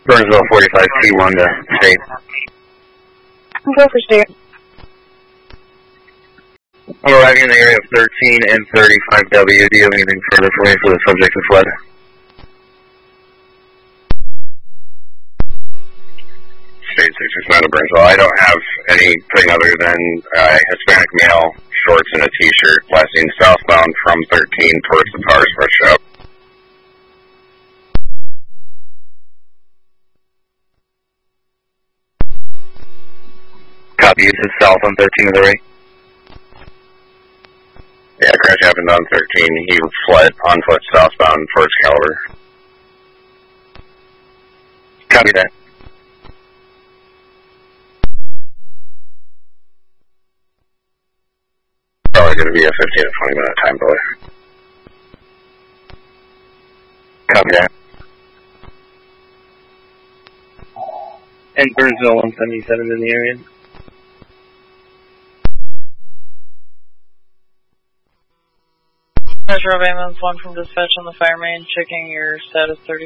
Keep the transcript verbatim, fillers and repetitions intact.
Burnsville forty-five T one to state. Go for state. I'm arriving in the area of thirteen and thirty-five W. Do you have anything further for me for the subject who fled? State six six nine to Burnsville. I don't have anything other than uh, Hispanic male, shorts, and a t-shirt, lasting southbound from thirteen towards the Power Sports Shop. Copy, this is south on thirteen of the right. Yeah, crash happened on thirteen. He fled on foot southbound towards Caliber. Copy that. Probably going to be a fifteen to twenty minute time delay. Copy that. And Burnsville one seventy-seven in the area. Metro Ambulance one from dispatch on the fire main, checking your status thirty.